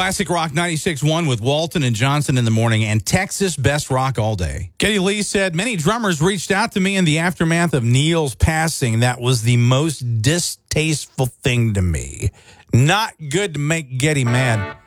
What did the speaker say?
Classic Rock 96.1 with Walton and Johnson in the morning and Texas Best Rock all day. Geddy Lee said, many drummers reached out to me in the aftermath of Neil's passing. That was the most distasteful thing to me. Not good to make Geddy mad.